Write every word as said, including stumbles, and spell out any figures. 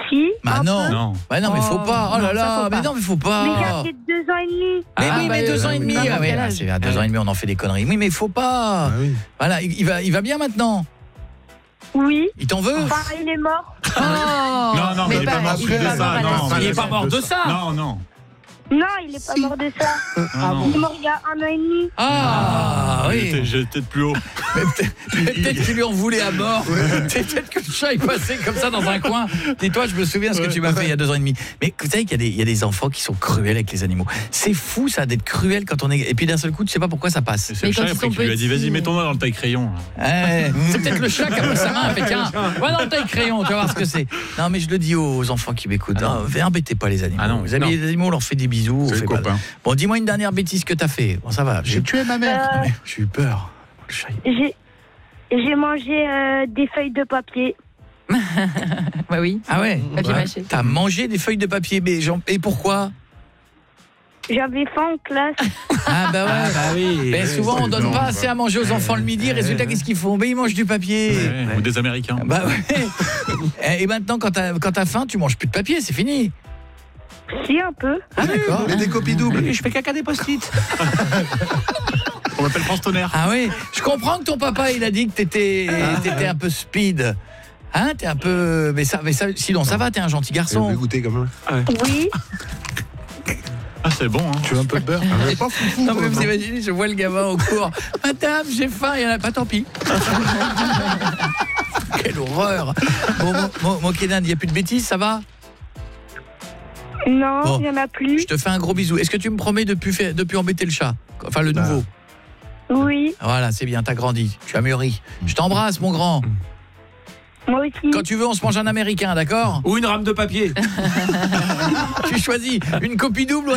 Si. Bah non. Non. Bah non, mais faut pas. Oh là non, là, ça, faut mais pas. non, mais faut pas. Mais j'ai peut-être deux ans et demi. Mais Ah, oui, bah, mais deux euh, ans et demi. n'importe Ah ouais, quel bah, âge. c'est à deux ans et demi, on en fait des conneries. Oui, mais faut pas. Ah oui. Voilà, il il va, il va bien maintenant. Oui. Il t'en veut. Enfin, il est mort. Oh Non, non, mais il est pas mort il de est pas ça, mort à non. la- Il est pas mort de ça. Non, non. Non, il est pas mort de ça. Non, non. Il est mort il y a un an et demi. Ah, J'étais- oui. J'étais plus haut. Mais peut-être mais peut-être qu'il lui en voulait à mort. Peut-être que le chat est passé comme ça dans un coin. Dis-toi, je me souviens ce que tu m'as fait il y a deux ans et demi. Mais vous savez qu'il y a des, il y a des enfants qui sont cruels avec les animaux. C'est fou ça d'être cruel quand on est. Et puis d'un seul coup, tu sais pas pourquoi ça passe. C'est Mais le quand chat ils après sont qui lui a dit petits. vas-y, mets ton doigt dans le taille-crayon. Ouais, c'est peut-être le chat qui a pris sa main et fait tiens, va dans le taille-crayon, tu vas voir ce que c'est. Non, mais je le dis aux enfants qui m'écoutent, Ah hein, embêtez pas les animaux. Ah non, vous avez non. les animaux, on leur fait des bisous. on C'est fait le pas- copain. Bon, dis-moi une dernière bêtise que t'as fait. Bon, ça va. J'ai tué ma mère. Euh, J'ai eu peur. Le chat, il- J'ai j'ai mangé euh, des feuilles de papier. Bah oui. Ah ouais. Papier Ouais. mâché. T'as mangé des feuilles de papier, mais j'en- et pourquoi? J'avais faim en classe. Ah bah ouais. Ah bah oui. Mais souvent, on donne évident, pas quoi. assez à manger aux enfants le midi. Résultat, qu'est-ce qu'ils font? Ben, ils mangent du papier. Ouais, ou des Américains. Bah ouais. Et maintenant, quand t'as quand t'as faim, tu manges plus de papier, c'est fini. Si, un peu. Ah d'accord. Et des copies doubles. Je fais caca des post-it. On m'appelle France Tonnerre. Ah oui, je comprends que ton papa, il a dit que t'étais t'étais un peu speed. Hein, t'es un peu... Mais ça, mais ça, sinon, ça va, t'es un gentil Et vous garçon. goûter quand même. Oui. Ah, c'est bon, hein. Tu veux un peu de beurre? Ah, mais pas foufou. Non, mais quoi, vous non. imaginez, je vois le gamin au cours. Madame, j'ai faim, il y en a pas, tant pis. Quelle horreur. Bon, mon, mon, mon Kénan, il n'y a plus de bêtises, ça va? Non, Bon. il n'y en a plus. Je te fais un gros bisou. Est-ce que tu me promets de plus, faire, de plus embêter le chat? Enfin, le Bah. nouveau. Oui, Voilà, c'est bien, t'as grandi. Tu as mûri. Je t'embrasse, mon grand. moi aussi. Quand tu veux, on se mange un américain, d'accord? Ou une rame de papier. Tu choisis une copie double ou